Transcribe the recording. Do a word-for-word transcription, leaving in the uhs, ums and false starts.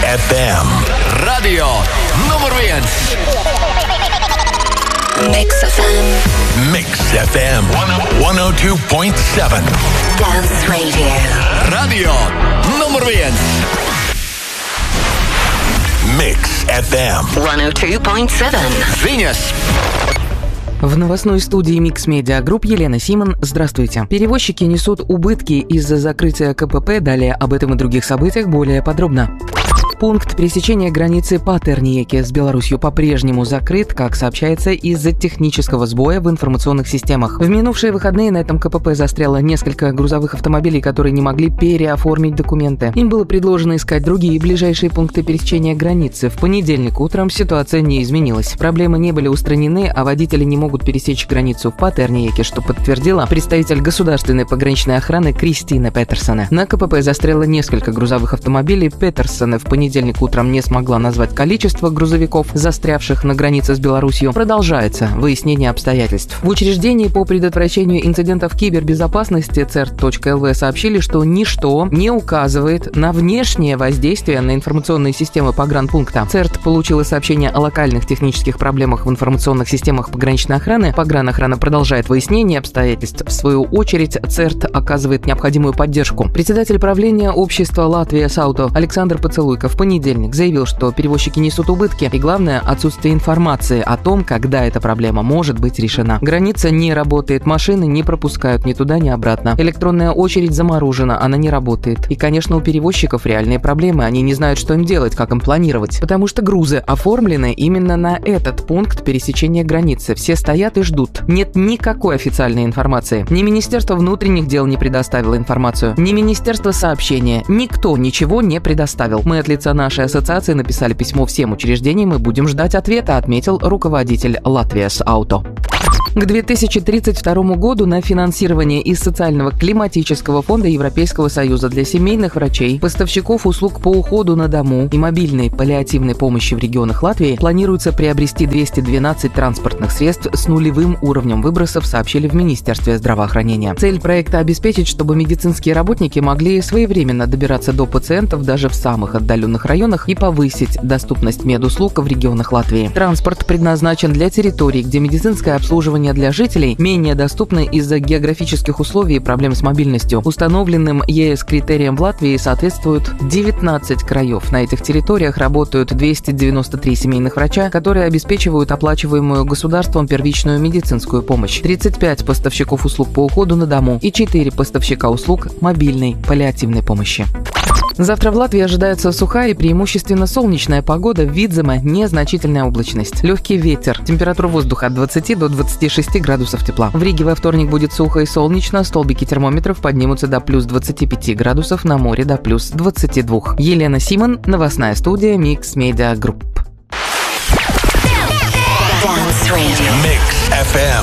эф эм. Radio nummer viens. Mix эф эм. Mix эф эм сто два целых семь. Dance Radio. Radio nummer viens. Mix эф эм сто два целых семь. Viņas. В новостной студии Mix Media Group Елена Симон. Здравствуйте. Перевозчики несут убытки из-за закрытия ка пэ пэ. Далее об этом и других событиях более подробно. Пункт пересечения границы Патерниеки с Беларусью по-прежнему закрыт, как сообщается, из-за технического сбоя в информационных системах. В минувшие выходные на этом ка пэ пэ застряло несколько грузовых автомобилей, которые не могли переоформить документы. Им было предложено искать другие ближайшие пункты пересечения границы. В понедельник утром ситуация не изменилась. Проблемы не были устранены, а водители не могут пересечь границу в Патерниеке, что подтвердила представитель государственной пограничной охраны Кристина Петерсона. На ка пэ пэ застряло несколько грузовых автомобилей. Петерсона в понедельник В понедельник утром не смогла назвать количество грузовиков, застрявших на границе с Беларусью. Продолжается выяснение обстоятельств. В учреждении по предотвращению инцидентов кибербезопасности церт точка эл ви сообщили, что ничто не указывает на внешнее воздействие на информационные системы погранпункта. ЦЕРТ получила сообщение о локальных технических проблемах в информационных системах пограничной охраны. Погранохрана продолжает выяснение обстоятельств. В свою очередь, ЦЕРТ оказывает необходимую поддержку. Председатель правления общества Латвия Сауто Александр Поцелуйко в понедельник заявил, что перевозчики несут убытки, и главное – отсутствие информации о том, когда эта проблема может быть решена. Граница не работает, машины не пропускают ни туда, ни обратно. Электронная очередь заморожена, она не работает. И, конечно, у перевозчиков реальные проблемы, они не знают, что им делать, как им планировать. Потому что грузы оформлены именно на этот пункт пересечения границы. Все стоят и ждут. Нет никакой официальной информации. Ни Министерство внутренних дел не предоставило информацию, ни Министерство сообщения. Никто ничего не предоставил. Мы от лица нашей ассоциации написали письмо всем учреждениям и будем ждать ответа, отметил руководитель Латвиас Ауто. К две тысячи тридцать второму году на финансирование из социального климатического фонда Европейского Союза для семейных врачей, поставщиков услуг по уходу на дому и мобильной паллиативной помощи в регионах Латвии планируется приобрести двести двенадцать транспортных средств с нулевым уровнем выбросов, сообщили в Министерстве здравоохранения. Цель проекта – обеспечить, чтобы медицинские работники могли своевременно добираться до пациентов даже в самых отдаленных районах и повысить доступность медуслуг в регионах Латвии. Транспорт предназначен для территорий, где медицинское обслуживание для жителей менее доступны из-за географических условий и проблем с мобильностью. Установленным е эс критериям в Латвии соответствуют девятнадцать краев. На этих территориях работают двести девяносто три семейных врача, которые обеспечивают оплачиваемую государством первичную медицинскую помощь, тридцать пять поставщиков услуг по уходу на дому и четыре поставщика услуг мобильной паллиативной помощи. Завтра в Латвии ожидается сухая и преимущественно солнечная погода. В Видземе незначительная облачность. Легкий ветер. Температура воздуха от двадцати до двадцати шести градусов тепла. В Риге во вторник будет сухо и солнечно. Столбики термометров поднимутся до плюс двадцати пяти градусов, на море до плюс двадцати двух. Елена Симон, новостная студия Mix Media Group. Mix эф эм.